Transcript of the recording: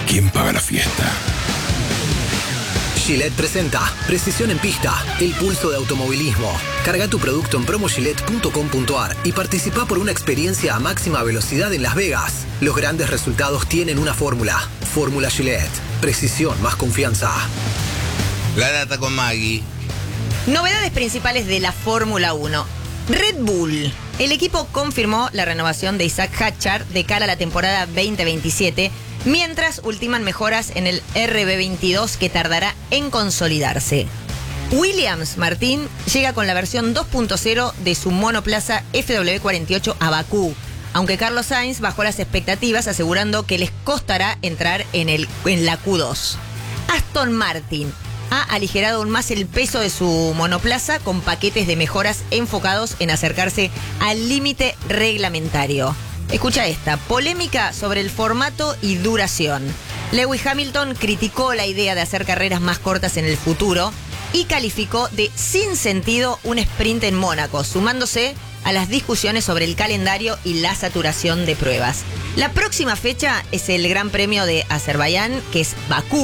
¿Quién paga la fiesta? Gillette presenta Precisión en Pista, el pulso de automovilismo. Carga tu producto en promogillette.com.ar y participa por una experiencia a máxima velocidad en Las Vegas. Los grandes resultados tienen una fórmula. Fórmula Gillette. Precisión más confianza. La data con Maggie. Novedades principales de la Fórmula 1. Red Bull. El equipo confirmó la renovación de Isaac Hadjar de cara a la temporada 2027, mientras ultiman mejoras en el RB22 que tardará en consolidarse. Williams, Martín, llega con la versión 2.0 de su monoplaza FW48 a Bakú, aunque Carlos Sainz bajó las expectativas asegurando que les costará entrar en la Q2. Aston Martin ha aligerado aún más el peso de su monoplaza con paquetes de mejoras enfocados en acercarse al límite reglamentario. Escucha esta, polémica sobre el formato y duración. Lewis Hamilton criticó la idea de hacer carreras más cortas en el futuro y calificó de sin sentido un sprint en Mónaco, sumándose a las discusiones sobre el calendario y la saturación de pruebas. La próxima fecha es el Gran Premio de Azerbaiyán, que es Bakú.